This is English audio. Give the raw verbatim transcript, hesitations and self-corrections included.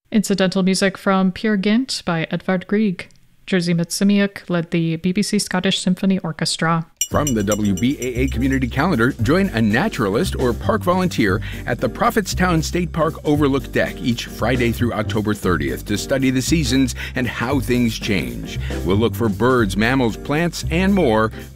Incidental music from Peer Gynt by Edvard Grieg. Jerzy Mitsimiuk led the B B C Scottish Symphony Orchestra. From the W B A A Community Calendar, join a naturalist or park volunteer at the Prophetstown State Park Overlook Deck each Friday through October thirtieth to study the seasons and how things change. We'll look for birds, mammals, plants, and more.